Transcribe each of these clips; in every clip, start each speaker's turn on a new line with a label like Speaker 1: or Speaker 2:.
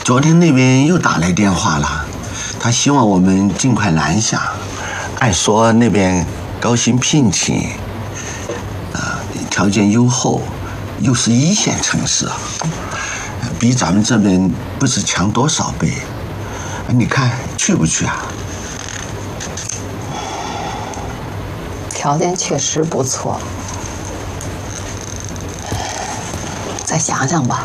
Speaker 1: 昨天那边又打来电话了，他希望我们尽快南下。按说那边高薪聘请，条件优厚，又是一线城市，比咱们这边不知强多少倍。你看去不去啊？
Speaker 2: 条件确实不错，再想想吧。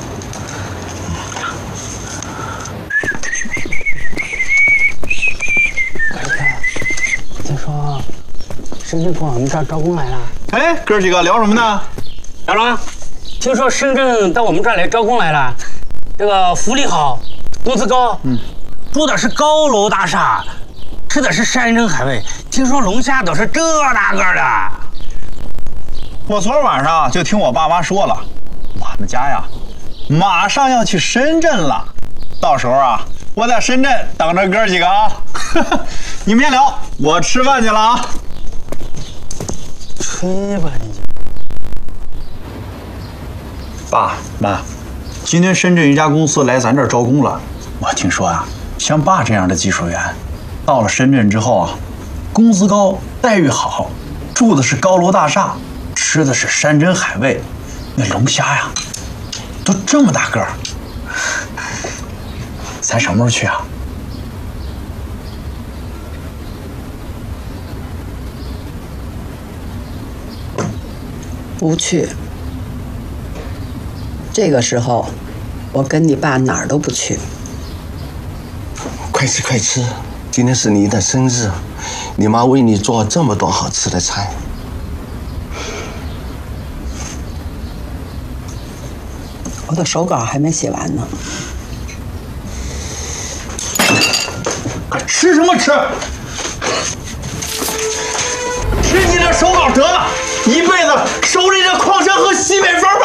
Speaker 3: 听说深圳往我们这儿招工来了。
Speaker 4: 哎，哥几个聊什么呢？
Speaker 3: 小张，听说深圳到我们这儿来招工来了，这个福利好，工资高，住的是高楼大厦，吃的是山珍海味，听说龙虾都是这大个的。
Speaker 4: 我昨儿晚上就听我爸妈说了，我们家呀，马上要去深圳了，到时候啊，我在深圳等着哥几个啊。你们先聊，我吃饭去了啊。
Speaker 3: 吹吧你！
Speaker 4: 爸妈，今天深圳一家公司来咱这儿招工了。我听说啊，像爸这样的技术员，到了深圳之后啊，工资高，待遇好，住的是高楼大厦，吃的是山珍海味，那龙虾呀，都这么大个儿。咱什么时候去啊？
Speaker 2: 不去。这个时候，我跟你爸哪儿都不去。
Speaker 1: 快吃快吃，今天是你的生日，你妈为你做这么多好吃的菜。
Speaker 2: 我的手稿还没写完呢。
Speaker 4: 吃什么吃？吃你的手稿得了，一辈子守着你这矿山和西北风吧。